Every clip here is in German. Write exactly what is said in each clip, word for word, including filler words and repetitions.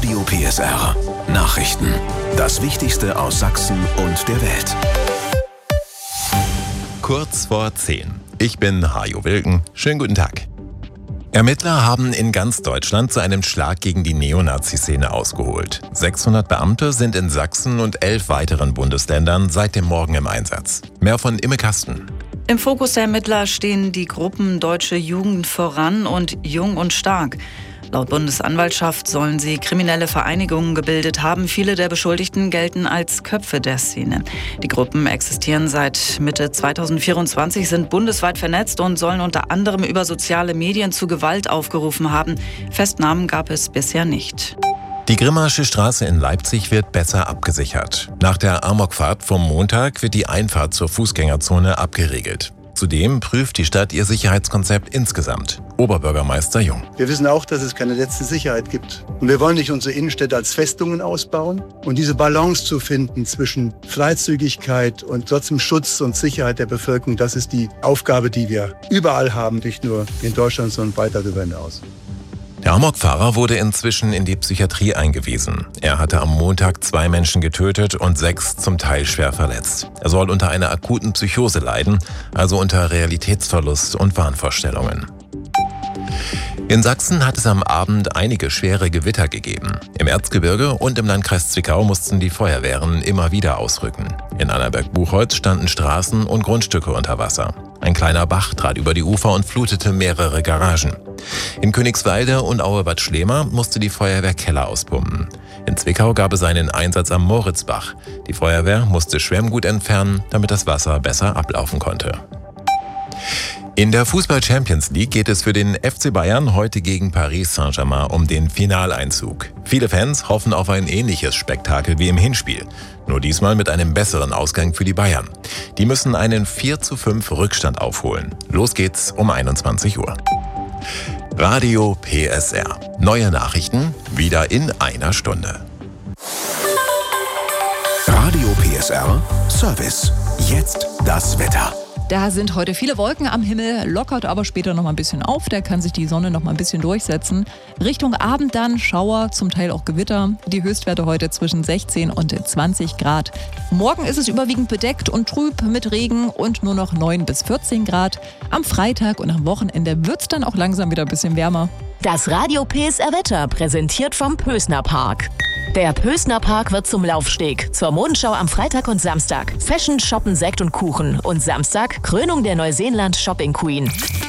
Radio P S R. Nachrichten. Das Wichtigste aus Sachsen und der Welt. Kurz vor zehn. Ich bin Hajo Wilken. Schönen guten Tag. Ermittler haben in ganz Deutschland zu einem Schlag gegen die Neonazi-Szene ausgeholt. sechshundert Beamte sind in Sachsen und elf weiteren Bundesländern seit dem Morgen im Einsatz. Mehr von Imme Kasten. Im Fokus der Ermittler stehen die Gruppen Deutsche Jugend voran und Jung und Stark. Laut Bundesanwaltschaft sollen sie kriminelle Vereinigungen gebildet haben. Viele der Beschuldigten gelten als Köpfe der Szene. Die Gruppen existieren seit Mitte zweitausendvierundzwanzig, sind bundesweit vernetzt und sollen unter anderem über soziale Medien zu Gewalt aufgerufen haben. Festnahmen gab es bisher nicht. Die Grimmarsche Straße in Leipzig wird besser abgesichert. Nach der Amokfahrt vom Montag wird die Einfahrt zur Fußgängerzone abgeriegelt. Zudem prüft die Stadt ihr Sicherheitskonzept insgesamt. Oberbürgermeister Jung. Wir wissen auch, dass es keine letzte Sicherheit gibt. Und wir wollen nicht unsere Innenstädte als Festungen ausbauen. Und diese Balance zu finden zwischen Freizügigkeit und trotzdem Schutz und Sicherheit der Bevölkerung, das ist die Aufgabe, die wir überall haben, nicht nur in Deutschland, sondern weit darüber hinaus. Der Amokfahrer wurde inzwischen in die Psychiatrie eingewiesen. Er hatte am Montag zwei Menschen getötet und sechs zum Teil schwer verletzt. Er soll unter einer akuten Psychose leiden, also unter Realitätsverlust und Wahnvorstellungen. In Sachsen hat es am Abend einige schwere Gewitter gegeben. Im Erzgebirge und im Landkreis Zwickau mussten die Feuerwehren immer wieder ausrücken. In Annaberg-Buchholz standen Straßen und Grundstücke unter Wasser. Ein kleiner Bach trat über die Ufer und flutete mehrere Garagen. In Königswalde und Auebad Schlema musste die Feuerwehr Keller auspumpen. In Zwickau gab es einen Einsatz am Moritzbach. Die Feuerwehr musste Schwemmgut entfernen, damit das Wasser besser ablaufen konnte. In der Fußball-Champions League geht es für den F C Bayern heute gegen Paris Saint-Germain um den Finaleinzug. Viele Fans hoffen auf ein ähnliches Spektakel wie im Hinspiel. Nur diesmal mit einem besseren Ausgang für die Bayern. Die müssen einen vier zu fünf Rückstand aufholen. Los geht's um einundzwanzig Uhr. Radio P S R. Neue Nachrichten wieder in einer Stunde. Radio P S R Service. Jetzt das Wetter. Da sind heute viele Wolken am Himmel, lockert aber später noch mal ein bisschen auf. Da kann sich die Sonne noch mal ein bisschen durchsetzen. Richtung Abend dann Schauer, zum Teil auch Gewitter. Die Höchstwerte heute zwischen sechzehn und zwanzig Grad. Morgen ist es überwiegend bedeckt und trüb mit Regen und nur noch neun bis vierzehn Grad. Am Freitag und am Wochenende wird es dann auch langsam wieder ein bisschen wärmer. Das Radio P S R Wetter präsentiert vom Pösner Park. Der Pösner Park wird zum Laufsteg. Zur Mondschau am Freitag und Samstag. Fashion, Shoppen, Sekt und Kuchen. Und Samstag Krönung der Neuseeland Shopping Queen.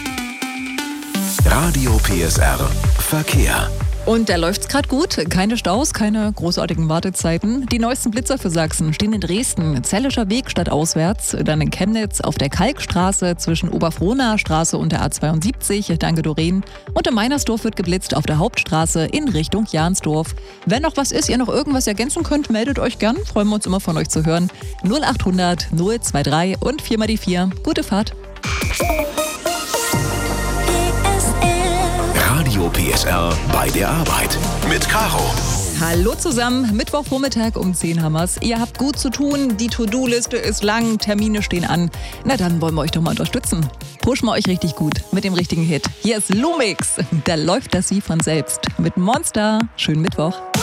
Radio P S R Verkehr. Und da läuft's gerade gut. Keine Staus, keine großartigen Wartezeiten. Die neuesten Blitzer für Sachsen stehen in Dresden, Zellischer Weg stadtauswärts, dann in Chemnitz auf der Kalkstraße zwischen Oberfrohnaer Straße und der A zweiundsiebzig, danke Doreen. Und in Meinersdorf wird geblitzt auf der Hauptstraße in Richtung Jahnsdorf. Wenn noch was ist, ihr noch irgendwas ergänzen könnt, meldet euch gern. Freuen wir uns immer von euch zu hören. null achthundert null drei und vier mal die vier. Gute Fahrt. Radio P S R bei der Arbeit mit Caro. Hallo zusammen, Mittwochvormittag um zehn haben wir's. Ihr habt gut zu tun, die To-Do-Liste ist lang, Termine stehen an. Na dann wollen wir euch doch mal unterstützen. Pushen wir euch richtig gut mit dem richtigen Hit. Hier ist Lumix, da läuft das wie von selbst. Mit Monster. Schönen Mittwoch.